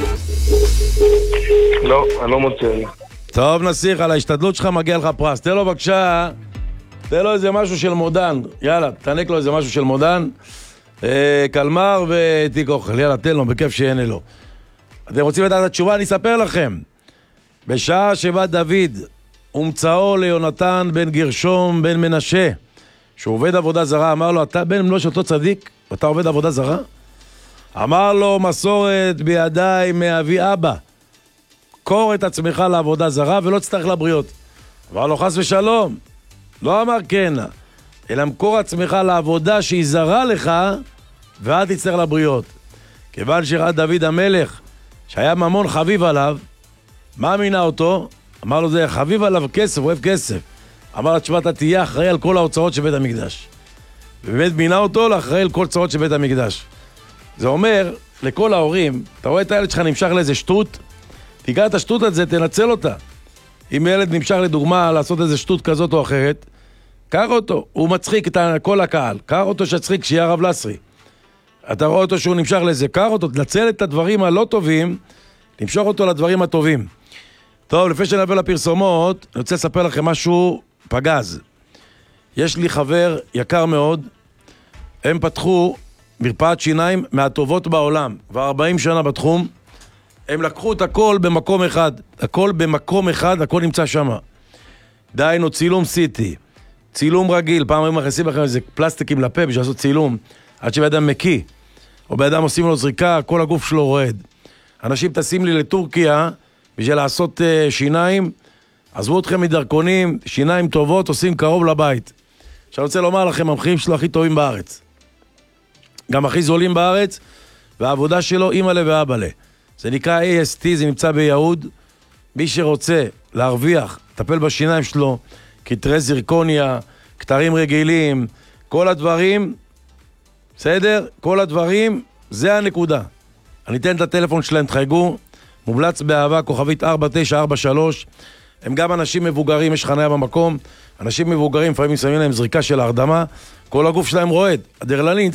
לא, אני לא מוצא. טוב נסיך, על ההשתדלות שלך מגיע לך פרס. תן לו בבקשה, תן לו איזה משהו של מודן. יאללה, תענק לו איזה משהו של מודן. קלמר ותיק אוכל. יאללה, תן לו, בכיף שיהנה לו. אתם רוצים לדעת את התשובה? אני אספר לכם. בשעה שבא דוד ומצאו ליונתן בן גרשום בן מנשה, שהוא עובד עבודה זרה, אמר לו, אתה בן בנו של אותו צדיק, ואתה עובד עבודה זרה? אמר לו, מסורת בידיים מאבי אבא, קור את עצמך לעבודה זרה ולא תצטרך לבריות. אמר לו, חס ושלום, לא אמר כן, אלא מקור עצמך לעבודה שהיא זרה לך ואל תצטרך לבריות. כיוון שראה דוד המלך שהיה ממון חביב עליו, מה מינה אותו? אמר לו, זה חביב עליו כסף, אוהב כסף. אמר לו, תשמע, אתה תהיה אחראי על כל ההוצאות של בית המקדש. ובאמת מינה אותו לאחראי על כל ההוצאות של בית המקדש. זה אומר, לכל ההורים, אתה רואה את הילד שלך נמשך לאיזה שטות, תיקח את השטות הזה, תנצל אותה. אם ילד נמשך לדוגמה לעשות איזה שטות כזאת או אחרת, קח אותו, הוא מצחיק את כל הקהל, קח אותו שצחיק שיהיה הרב לסרי. אתה רואה אותו שהוא נמשך לזה, קח אותו, תנצל את הדברים הלא טובים, תמשוך אותו לדברים הטובים. טוב, לפני שנעבור לפרסומות, אני רוצה לספר לכם משהו פגז. יש לי חבר יקר מאוד, הם פתחו מרפאת שיניים מהטובות בעולם, כבר 40 שנה בתחום, הם לקחו את הכל במקום אחד, הכל במקום אחד, הכל נמצא שם. דיינו, צילום סיטי, צילום רגיל, פעם הם מכניסים לכם איזה פלסטיקים לפה בשביל לעשות צילום, עד שבאדם מקיא, או באדם עושים לו זריקה, כל הגוף שלו רועד. אנשים טסים לי לטורקיה בשביל לעשות שיניים, עזבו אתכם מדרכונים, שיניים טובות עושים קרוב לבית. עכשיו אני רוצה לומר לכם, המחירים שלו הכי טובים בארץ. גם הכי זולים בארץ, והעבודה שלו אימא'לה ואבא'לה. זה נקרא AST, זה נמצא ביהוד. מי שרוצה להרוויח, טפל בשיניים שלו, קטרי זירקוניה, קטרים רגילים, כל הדברים, בסדר? כל הדברים, זה הנקודה. אני אתן את הטלפון שלהם, תחייגו, מומלץ באהבה, כוכבית 4943. הם גם אנשים מבוגרים, יש חניה במקום, אנשים מבוגרים, לפעמים שמים להם זריקה של ההרדמה, כל הגוף שלהם רועד, הדרללין,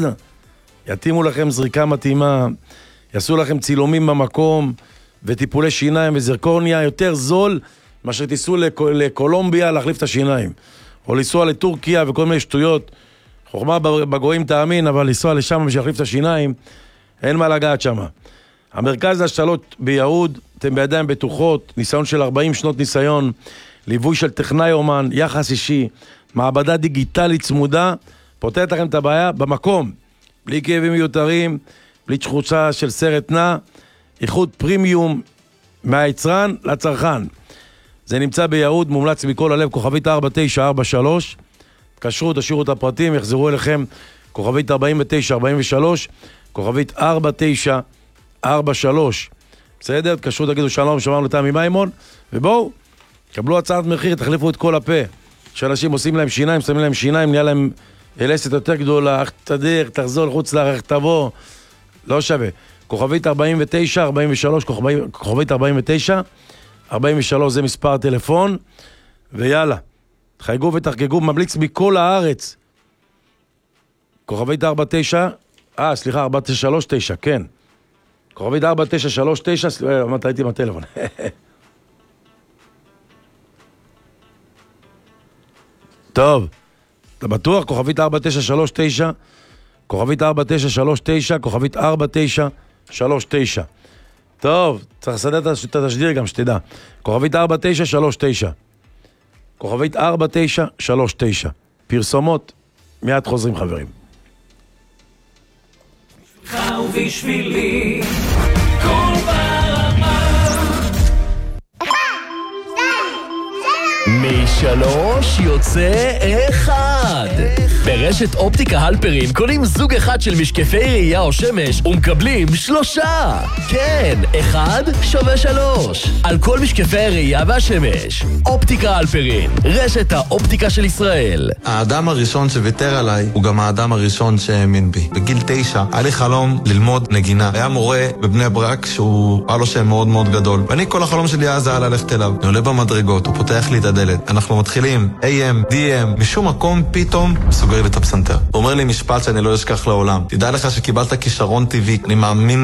יתאימו לכם זריקה מתאימה, יעשו לכם צילומים במקום, וטיפולי שיניים וזירקוניה, יותר זול, מאשר תיסעו לקולומביה להחליף את השיניים, או לנסוע לטורקיה וכל מיני שטויות, חוכמה בגויים תאמין, אבל לנסוע לשם בשביל להחליף את השיניים, אין מה לגעת שם. המרכז להשתלות ביהוד, אתם בידיים בטוחות, ניסיון של 40 שנות ניסיון, ליווי של טכנאי אומן, יחס אישי, מעבדה דיגיטלית צמודה, פותרת לכם את הבעיה במקום, בלי כאבים מיותרים, בלי תחושה של סרט נע, איכות פרימיום מהיצרן לצרכן. זה נמצא ביהוד, מומלץ מכל הלב, כוכבית 4943, תקשרו, תשאירו את הפרטים, יחזרו אליכם, כוכבית 4943, כוכבית 4943. בסדר? תקשרו, תגידו שלום, שמענו לתמי מימון, ובואו, קבלו הצעת מחיר, תחליפו את כל הפה. שאנשים עושים להם שיניים, שמים להם שיניים, נהיה להם אלסת יותר גדולה, תדיר, תחזור לחוץ לארח, תבוא, לא שווה. כוכבית 49, 43, כוכבית 49, 43 זה מספר טלפון, ויאללה, תחייגו ותחגגו, ממליץ מכל הארץ. כוכבית 49, סליחה, 4939, כן. כוכבית 4939, סליחה, אמרת, הייתי עם הטלפון. טוב, אתה בטוח? כוכבית 4939, כוכבית 4939, כוכבית 4939. טוב, צריך לסדר את התשדיר גם שתדע. כוכבית 4939, כוכבית 4939. פרסומות, מיד חוזרים חברים. ובשבילי כל ברמה 3 יוצא 1. ברשת אופטיקה הלפרין קונים זוג אחד של משקפי ראייה או שמש ומקבלים 3. כן, 1 שווה 3 על כל משקפי הראייה והשמש. אופטיקה הלפרין, רשת האופטיקה של ישראל. האדם הראשון שוויתר עליי הוא גם האדם הראשון שהאמין בי. בגיל 9 היה לי חלום ללמוד נגינה. היה מורה בבני ברק שהוא היה לו שם מאוד מאוד גדול, ואני כל החלום שלי אז היה ללכת אליו. אני עולה במדרגות, הוא פותח לי את הדלת, אנחנו מתחילים AM, DM, משום מקום פתאום סוגר לי את הפסנתר. הוא אומר לי משפט שאני לא אשכח לעולם: תדע לך שקיבלת כישרון טבעי, אני מאמין